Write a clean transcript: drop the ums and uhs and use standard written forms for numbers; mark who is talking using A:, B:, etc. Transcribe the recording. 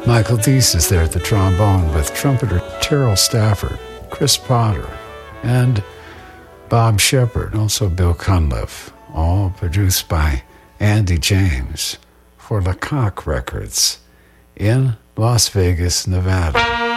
A: Michael Deese is there at the trombone with trumpeter Terrell Stafford, Chris Potter, and Bob Shepard, also Bill Cunliffe, all produced by Andy James for Lecoq Records in Las Vegas, Nevada.